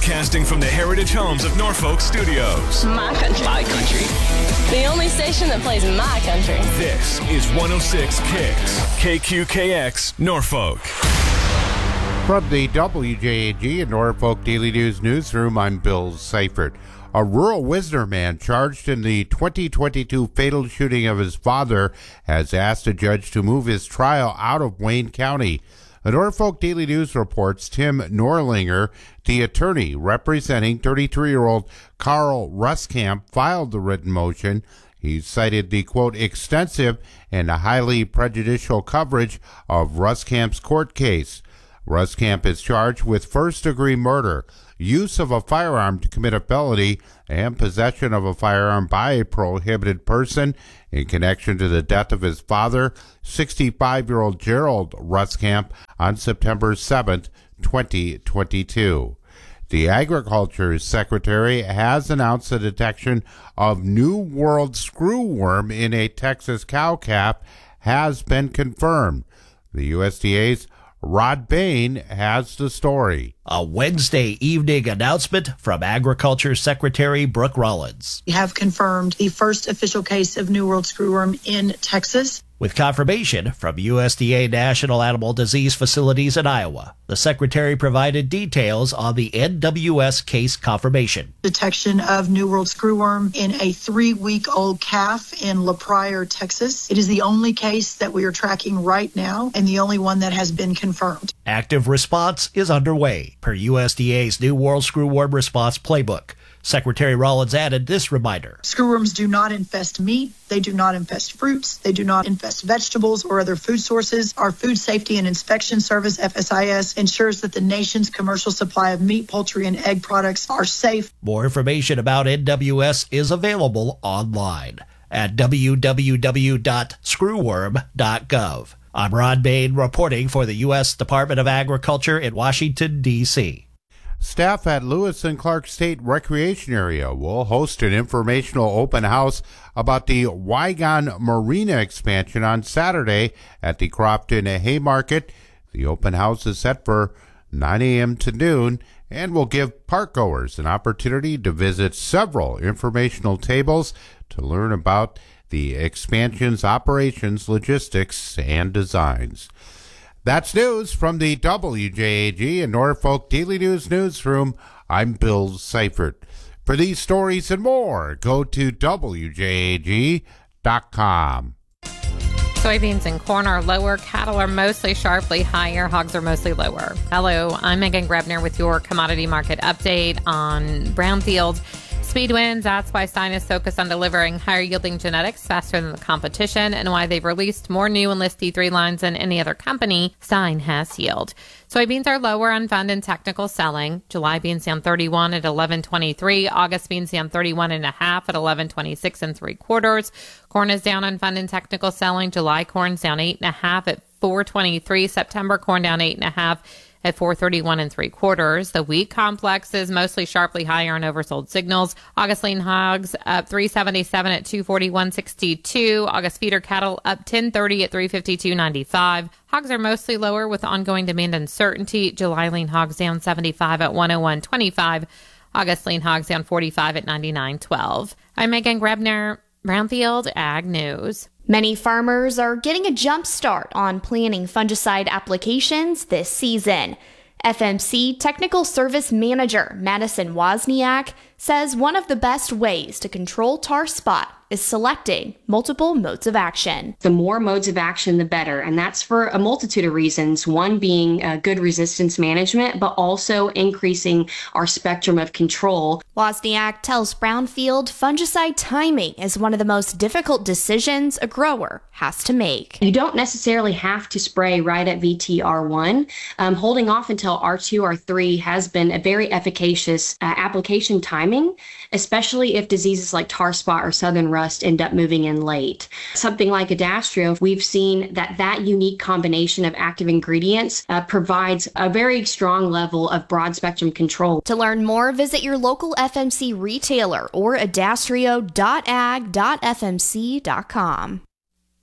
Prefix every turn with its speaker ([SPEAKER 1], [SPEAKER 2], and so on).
[SPEAKER 1] Broadcasting from the Heritage Homes of Norfolk Studios.
[SPEAKER 2] My country.
[SPEAKER 3] My country.
[SPEAKER 2] The only station that plays my country.
[SPEAKER 1] This is 106 Kicks. KQKX, Norfolk.
[SPEAKER 4] From the WJAG and Norfolk Daily News newsroom, I'm Bill Seifert. A rural Wisner man charged in the 2022 fatal shooting of his father has asked a judge to move his trial out of Wayne County. The Norfolk Daily News reports Tim Norlinger, the attorney representing 33-year-old Carl Ruskamp, filed the written motion. He cited the, quote, extensive and highly prejudicial coverage of Ruskamp's court case. Ruskamp is charged with first-degree murder, use of a firearm to commit a felony, and possession of a firearm by a prohibited person in connection to the death of his father, 65-year-old Gerald Ruskamp, on September 7th, 2022. The Agriculture Secretary has announced the detection of New World screwworm in a Texas cow-calf has been confirmed. The USDA's Rod Bain has the story.
[SPEAKER 5] A Wednesday evening announcement from Agriculture Secretary Brooke Rollins.
[SPEAKER 6] We have confirmed the first official case of New World screwworm in Texas.
[SPEAKER 5] With confirmation from USDA National Animal Disease Facilities in Iowa, the Secretary provided details on the NWS case confirmation.
[SPEAKER 6] Detection of New World screwworm in a 3-week-old calf in La Pryor, Texas. It is the only case that we are tracking right now and the only one that has been confirmed.
[SPEAKER 5] Active response is underway per USDA's New World Screwworm Response Playbook. Secretary Rollins added this reminder.
[SPEAKER 6] Screwworms do not infest meat. They do not infest fruits. They do not infest vegetables or other food sources. Our Food Safety and Inspection Service, FSIS, ensures that the nation's commercial supply of meat, poultry, and egg products are safe.
[SPEAKER 5] More information about NWS is available online at www.screwworm.gov. I'm Rod Bain reporting for the U.S. Department of Agriculture in Washington, D.C.
[SPEAKER 4] Staff at Lewis and Clark State Recreation Area will host an informational open house about the Wygon Marina expansion on Saturday at the Crofton Haymarket. The open house is set for 9 a.m. to noon and will give parkgoers an opportunity to visit several informational tables to learn about the expansion's operations, logistics, and designs. That's news from the WJAG and Norfolk Daily News newsroom. I'm Bill Seifert. For these stories and more, go to WJAG.com.
[SPEAKER 7] Soybeans and corn are lower. Cattle are mostly sharply higher. Hogs are mostly lower. Hello, I'm Megan Grebner with your commodity market update on Brownfield. Speed wins. That's why Stein is focused on delivering higher yielding genetics faster than the competition and why they've released more new Enlist E3 lines than any other company. Stein has yield. Soybeans are lower on fund and technical selling. July beans down 31 at 11.23. August beans down 31.5 at 11.26 3/4. Corn is down on fund and technical selling. July corn's down 8.5 at 4.23. September corn down 8.5 at 4.31 3/4. The wheat complex is mostly sharply higher on oversold signals. August lean hogs up 3.77 at 2.41.62. August feeder cattle up 10.30 at 3.52.95. Hogs are mostly lower with ongoing demand uncertainty. July lean hogs down 75 at 101.25. August lean hogs down 45 at 99.12. I'm Megan Grebner, Brownfield Ag News.
[SPEAKER 8] Many farmers are getting a jump start on planning fungicide applications this season. FMC Technical Service Manager Madison Wozniak says one of the best ways to control tar spot is selecting multiple modes of action.
[SPEAKER 9] The more modes of action, the better. And that's for a multitude of reasons. One being good resistance management, but also increasing our spectrum of control.
[SPEAKER 8] Wozniak tells Brownfield fungicide timing is one of the most difficult decisions a grower has to make.
[SPEAKER 9] You don't necessarily have to spray right at VTR1. Holding off until R2, R3 has been a very efficacious application timing, especially if diseases like tar spot or southern rust end up moving in late. Something like Adastrio, we've seen that unique combination of active ingredients provides a very strong level of broad spectrum control.
[SPEAKER 8] To learn more, visit your local FMC retailer or adastrio.ag.fmc.com.